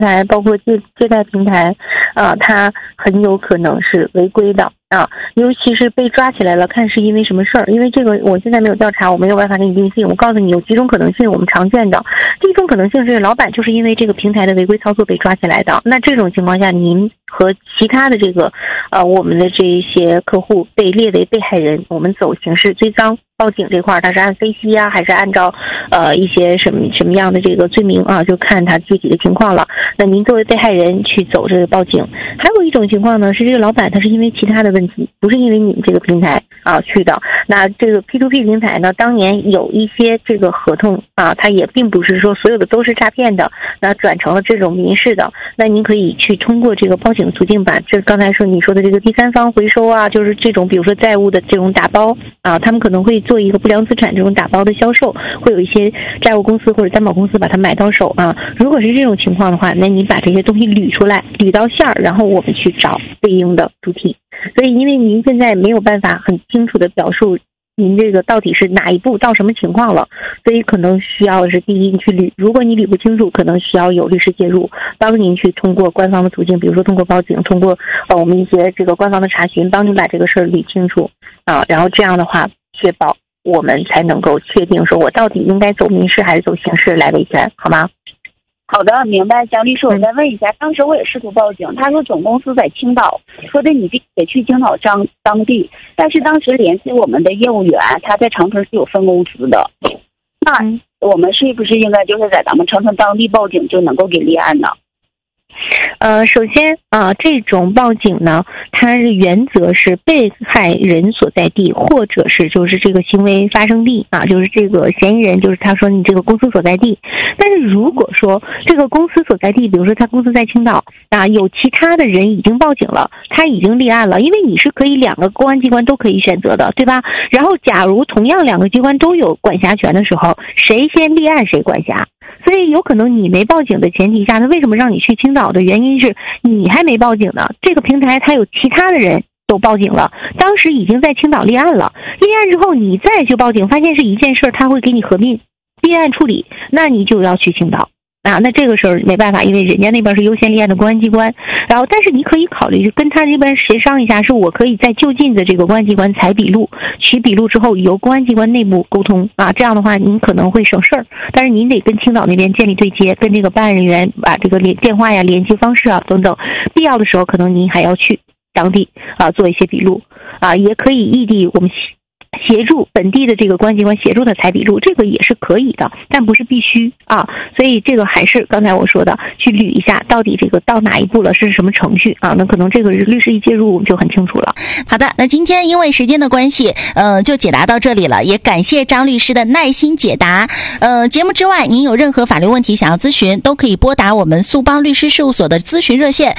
台，包括借贷平台，它很有可能是违规的啊。尤其是被抓起来了，看是因为什么事儿。因为这个我现在没有调查，我没有办法给你定性。我告诉你有几种可能性，我们常见的第一种可能性是老板就是因为这个平台的违规操作被抓起来的。那这种情况下，您和其他的这个我们的这一些客户被列为被害人，我们走刑事追赃。报警这块它是按飞息啊，还是按照一些什么样的这个罪名啊，就看他具体的情况了。那您作为被害人去走这个报警。还有一种情况呢，是这个老板他是因为其他的问题，不是因为你们这个平台去的。那这个 P2P 平台呢，当年有一些这个合同它也并不是说所有的都是诈骗的，那转成了这种民事的。那您可以去通过这个报警途径把这刚才你说的这个第三方回收啊，就是这种比如说债务的这种打包他们可能会做一个不良资产这种打包的销售，会有一些债务公司或者担保公司把它买到手如果是这种情况的话，那你把这些东西捋出来，捋到线儿，然后我们去找对应的主体。所以因为您现在没有办法很清楚的表述您这个到底是哪一步到什么情况了，所以可能需要是第一去捋，如果你捋不清楚，可能需要有律师介入，帮您去通过官方的途径，比如说通过报警，通过我们一些这个官方的查询，帮您把这个事儿捋清楚然后这样的话确保我们才能够确定说我到底应该走民事还是走刑事来维权，好吗？ 好的，明白。蒋律师，我再问一下，当时我也试图报警，他说总公司在青岛，说的你得去青岛当地，但是当时联系我们的业务员，他在长春是有分公司的，那我们是不是应该就是在咱们长春当地报警就能够给立案呢？ 首先这种报警呢，它是原则是被害人所在地，或者是就是这个行为发生地就是这个嫌疑人，就是他说你这个公司所在地。但是如果说这个公司所在地，比如说他公司在青岛有其他的人已经报警了，他已经立案了，因为你是可以两个公安机关都可以选择的，对吧？然后假如同样两个机关都有管辖权的时候，谁先立案谁管辖。所以有可能你没报警的前提下，那为什么让你去青岛的原因是你还没报警呢？这个平台它有其他的人都报警了，当时已经在青岛立案了，立案之后你再去报警，发现是一件事，他会给你合并立案处理，那你就要去青岛那这个事儿没办法，因为人家那边是优先立案的公安机关。然后但是你可以考虑跟他这边协商一下，是我可以在就近的这个公安机关采笔录，取笔录之后由公安机关内部沟通这样的话您可能会省事儿。但是您得跟青岛那边建立对接，跟这个办案人员把这个电话呀、联系方式等等，必要的时候可能您还要去当地做一些笔录也可以异地我们协助本地的这个公安机关协助他采笔录，这个也是可以的，但不是必须所以这个还是刚才我说的，去捋一下到底这个到哪一步了，是什么程序那可能这个律师一介入我们就很清楚了。 好的，那今天因为时间的关系就解答到这里了，也感谢张律师的耐心解答。节目之外您有任何法律问题想要咨询，都可以拨打我们速邦律师事务所的咨询热线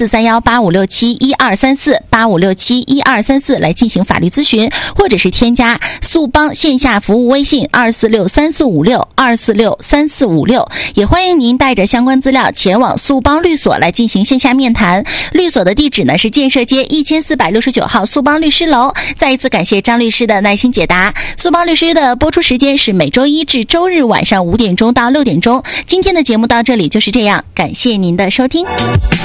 04318567123485671234来进行法律咨询，或者是添加速邦线下服务微信2463456，也欢迎您带着相关资料前往速邦律所来进行线下面谈。律所的地址呢是建设街1469号速邦律师楼。再一次感谢张律师的耐心解答。速邦律师的播出时间是每周一至周日晚上5点钟到6点钟。今天的节目到这里就是这样，感谢您的收听。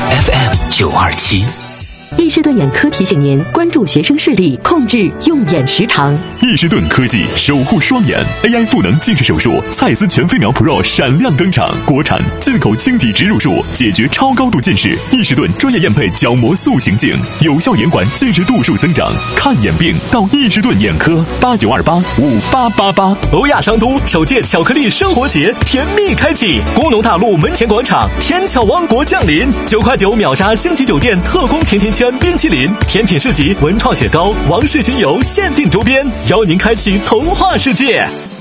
FM927 易士顿眼科提醒您关注学生视力，控制用眼时长。 易士顿科技守护双眼 AI 赋能近视手术，蔡司全飞秒 Pro 闪亮登场，国产进口晶体植入术，解决超高度近视。易士顿专业验配角膜塑形镜，有效延缓近视度数增长。看眼病到易士顿眼科，89285888。 欧亚商都首届巧克力生活节甜蜜开启，工农大路门前广场，天巧王国降临，9块9秒杀星级酒店特供甜甜圈冰淇淋，甜品市集文创雪糕，王氏巡游限定周边，邀您开启童话世界。